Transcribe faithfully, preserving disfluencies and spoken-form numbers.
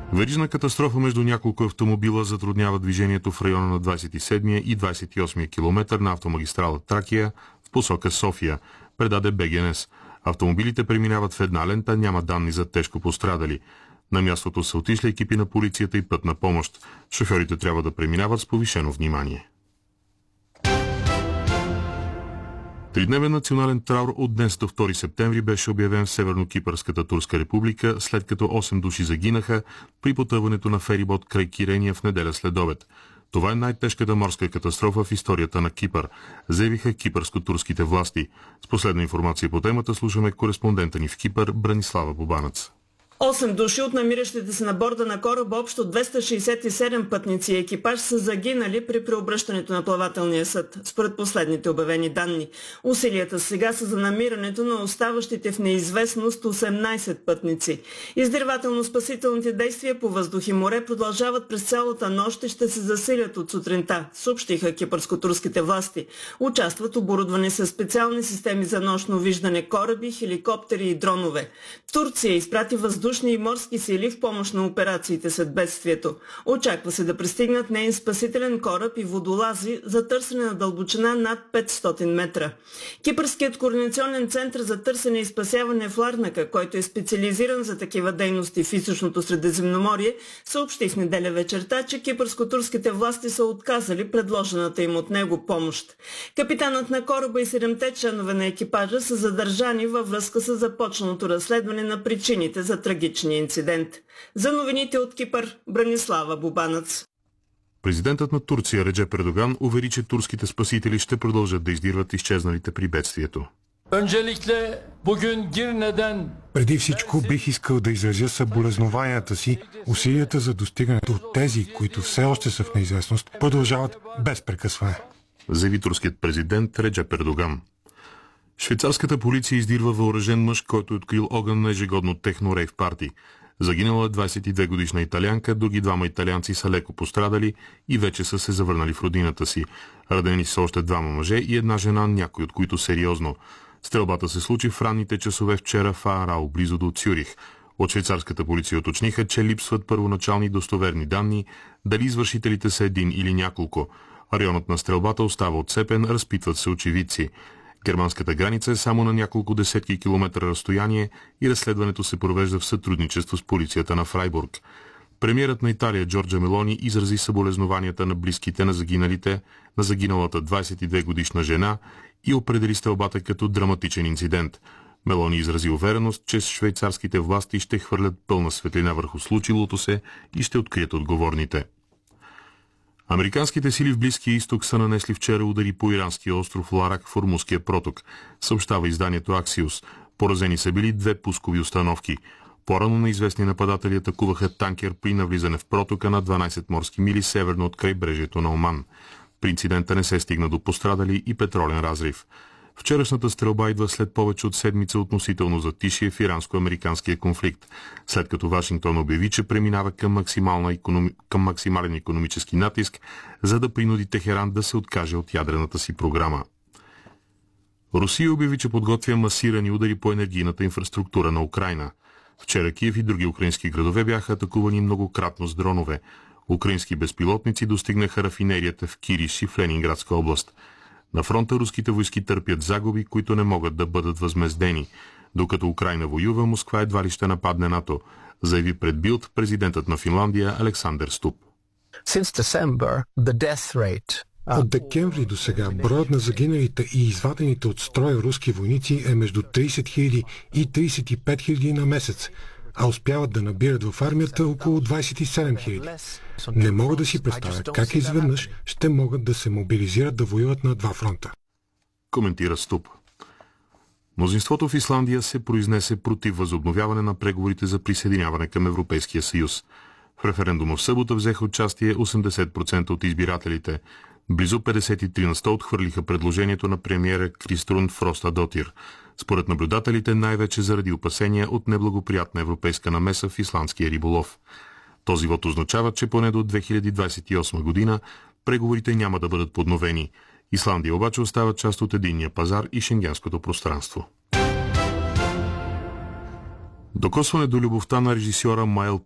Верижна катастрофа между няколко автомобила затруднява движението в района на двадесет и седмия и двадесет и осмия километър на автомагистрала Тракия в посока София, предаде Б Г Н С. Автомобилите преминават в една лента, няма данни за тежко пострадали. На мястото са отишли екипи на полицията и пътна помощ. Шофьорите трябва да преминават с повишено внимание. Тридневен национален траур от днес до втори септември беше обявен в Северно-Кипърската турска република, след като осем души загинаха при потъването на ферибот край Кирения в неделя след обед. Това е най-тежката морска катастрофа в историята на Кипър, заявиха кипърско-турските власти. С последна информация по темата слушаме кореспондента ни в Кипър Бранислава Бубанец. Осем души от намиращите се на борда на кораба, общо двеста шейсет и седем пътници и екипаж са загинали при преобръщането на плавателния съд, според последните обявени данни. Усилията сега са за намирането на оставащите в неизвестност осемнадесет пътници. Издирвателно-спасителните действия по въздух и море продължават през цялата нощ и ще се засилят от сутринта, съобщиха кипърско-турските власти. Участват оборудвани с специални системи за нощно виждане кораби, хеликоптери и дронове. Турция изпрати въздух въздушни и морски сили в помощ на операциите след бедствието. Очаква се да пристигнат неин спасителен кораб и водолази за търсене на дълбочина над петстотин метра. Кипърският координационен център за търсене и спасяване в Ларнака, който е специализиран за такива дейности в източното Средиземноморие, съобщи в неделя вечерта, че кипърско-турските власти са отказали предложената им от него помощ. Капитанът на кораба и седемте членове на екипажа са задържани във връзка с започналото разследване на причините за трагичния инцидент. За новините от Кипър, Бранислава Бубанец. Президентът на Турция Реджеп Ердоган увери, че турските спасители ще продължат да издирват изчезналите при бедствието. Преди всичко бих искал да изразя съболезнованията си. Усилията за достигането от тези, които все още са в неизвестност, продължават без прекъсване, заяви турският президент Реджеп Ердоган. Швейцарската полиция издирва въоръжен мъж, който е открил огън на ежегодно техно рейв парти. Загинала е двадесет и две годишна италианка, други двама италианци са леко пострадали и вече са се завърнали в родината си. Ранени са още двама мъже и една жена, някой от които сериозно. Стрелбата се случи в ранните часове вчера в Аарау, близо до Цюрих. От швейцарската полиция уточниха, че липсват първоначални достоверни данни, дали извършителите са един или няколко. Районът на стрелбата остава отцепен, разпитват се очевидци. Германската граница е само на няколко десетки километра разстояние и разследването се провежда в сътрудничество с полицията на Фрайбург. Премиерът на Италия Джорджа Мелони изрази съболезнованията на близките на загиналите, на загиналата двадесет и две годишна жена и определи стрелбата като драматичен инцидент. Мелони изрази увереност, че швейцарските власти ще хвърлят пълна светлина върху случилото се и ще открият отговорните. Американските сили в Близкия изток са нанесли вчера удари по иранския остров Ларак в Ормузския проток, съобщава изданието Аксиус. Поразени са били две пускови установки. По-рано неизвестни нападатели атакуваха танкер при навлизане в протока на дванадесет морски мили северно от крайбрежието на Оман. При инцидента не се стигна до пострадали и петролен разрив. Вчерашната стрелба идва след повече от седмица относително затишие в иранско-американския конфликт, след като Вашингтон обяви, че преминава към, максимална економи... към максимален икономически натиск, за да принуди Техеран да се откаже от ядрената си програма. Русия обяви, че подготвя масирани удари по енергийната инфраструктура на Украйна. Вчера Киев и други украински градове бяха атакувани многократно с дронове. Украински безпилотници достигнаха рафинерията в Кириш и в Ленинградска област. На фронта руските войски търпят загуби, които не могат да бъдат възмездени. Докато Украйна воюва, Москва едва ли ще нападне НАТО, заяви пред Билд президентът на Финландия Александър Ступ. От декември до сега броят на загиналите и извадените от строя руски войници е между тридесет хиляди и тридесет и пет хиляди на месец, а успяват да набират в армията около двадесет и седем хиляди. Не мога да си представя как изведнъж ще могат да се мобилизират да воюват на два фронта, коментира Ступ. Мнозинството в Исландия се произнесе против възобновяване на преговорите за присъединяване към Европейския съюз. В референдума в събота взеха участие осемдесет процента от избирателите. Близо петдесет и три на сто отхвърлиха предложението на премиера Криструн Фростадотир. Според наблюдателите най-вече заради опасения от неблагоприятна европейска намеса в исландския риболов. Този вот означава, че поне до две хиляди двадесет и осма година преговорите няма да бъдат подновени. Исландия обаче остава част от единния пазар и шенгенското пространство. Докосване до любовта на режисьора Майл